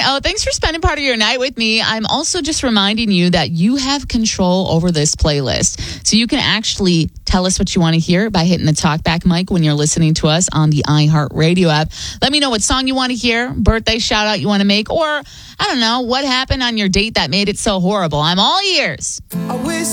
Oh, thanks for spending part of your night with me. I'm also just reminding you that you have control over this playlist. So you can actually tell us what you want to hear by hitting the talkback mic when you're listening to us on the iHeartRadio app. Let me know what song you want to hear, birthday shout out you want to make, or I don't know, what happened on your date that made it so horrible. I'm all ears. I wish